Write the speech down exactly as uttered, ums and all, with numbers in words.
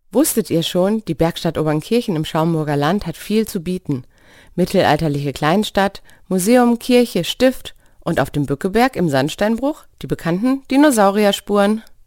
Wusstet ihr schon, die Bergstadt Obernkirchen im Schaumburger Land hat viel zu bieten. Mittelalterliche Kleinstadt, Museum, Kirche, Stift und auf dem Bückeberg im Sandsteinbruch die bekannten Dinosaurierspuren.